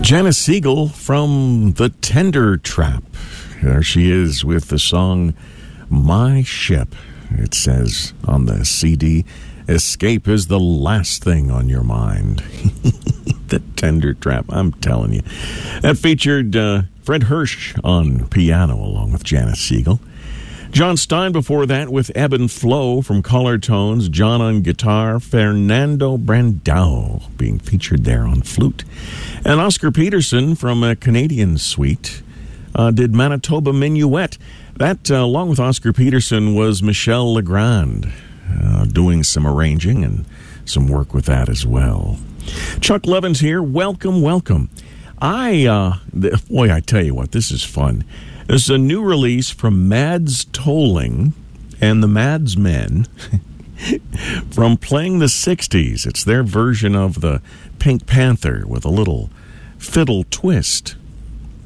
Janice Siegel from The Tender Trap. There she is with the song My Ship. It says on the CD, escape is the last thing on your mind. The Tender Trap, I'm telling you. That featured Fred Hirsch on piano along with Janice Siegel. John Stein before that with Ebb and Flow from Color Tones. John on guitar. Fernando Brandao being featured there on flute. And Oscar Peterson from a Canadian suite did Manitoba Minuet. That, along with Oscar Peterson, was Michel Legrand doing some arranging and some work with that as well. Chuck Levins here. Welcome, welcome. Boy, I tell you what, this is fun. There's a new release from Mads Tolling and the Mads Men from Playing the 60s. It's their version of the Pink Panther with a little fiddle twist.